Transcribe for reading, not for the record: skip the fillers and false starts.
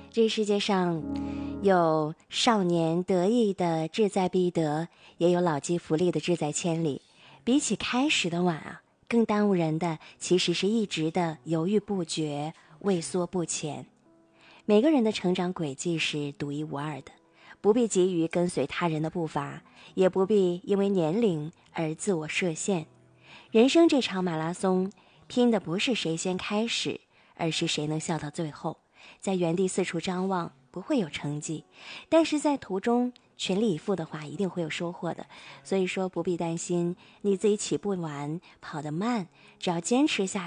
这世界上有少年得意的志在必得，也有老骥伏枥的志在千里。比起开始的晚啊，更耽误人的其实是一直的犹豫不决、畏缩不前。每个人的成长轨迹是独一无二的，不必急于跟随他人的步伐，也不必因为年龄而自我设限。人生这场马拉松，拼的不是谁先开始，而是谁能笑到最后。在原地四处张望，不会有成绩，但是在途中全力以赴的话，一定会有收获的。所以说不必担心你自己起步晚、跑得慢，只要坚持下